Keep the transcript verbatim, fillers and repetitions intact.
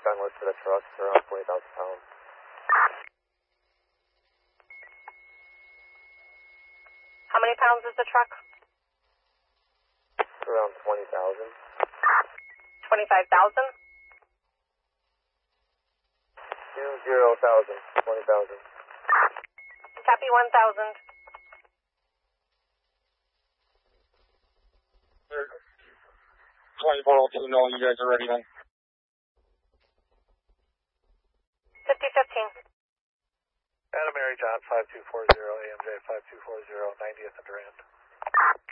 gun listed a truck for around twenty thousand pounds. How many pounds is the truck? Around twenty thousand. twenty-five thousand? Two zero thousand. Twenty thousand. Copy one thousand. twenty-four oh two, no, you guys are ready then. fifty fifteen. Adam Mary John five two four zero, A M J five two four zero, ninetieth and Durand.